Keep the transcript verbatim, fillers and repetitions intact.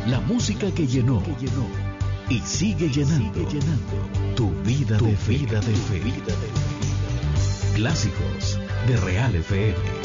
La música que llenó y sigue llenando tu vida de vida de fe. Clásicos de Real F M.